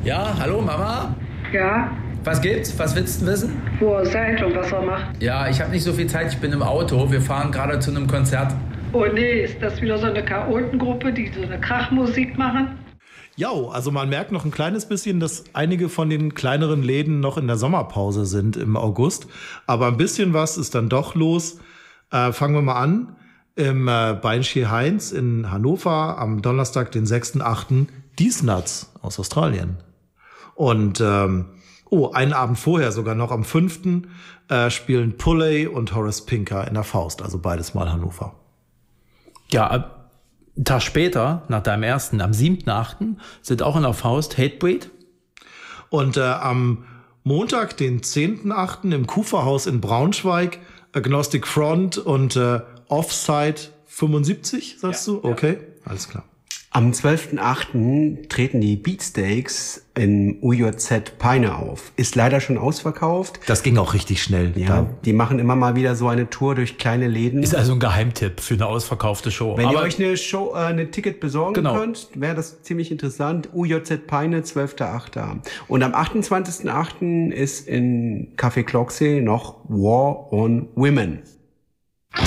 Ja, hallo Mama? Ja, Was gibt's? Was willst du wissen? wo ihr seid und was er macht. Ja, ich habe nicht so viel Zeit, ich bin im Auto. Wir fahren gerade zu einem Konzert. Oh nee, ist das wieder so eine Chaotengruppe, die so eine Krachmusik machen? Ja, also man merkt noch ein kleines bisschen, dass einige von den kleineren Läden noch in der Sommerpause sind im August. Aber ein bisschen was ist dann doch los. Fangen wir mal an. Im Beinschier Heinz in Hannover am Donnerstag, den 6.8. These Nuts aus Australien. Und einen Abend vorher, sogar noch am 5. Spielen Pulley und Horace Pinker in der Faust. Also beides mal Hannover. Ja, einen Tag später, nach deinem ersten, am 7.8., sind auch in der Faust Hatebreed. Und am Montag, den 10.8. im Kuferhaus in Braunschweig, Agnostic Front und Offside 75, sagst du? Okay, alles klar. Am 12.8. treten die Beatsteaks im UJZ Peine auf. Ist leider schon ausverkauft. Das ging auch richtig schnell. Ja, die machen immer mal wieder so eine Tour durch kleine Läden. Ist also ein Geheimtipp für eine ausverkaufte Show. Wenn ihr euch eine Ticket besorgen könnt, wäre das ziemlich interessant. UJZ Peine, 12.8. Und am 28.8. ist in Café Klocksee noch War on Women.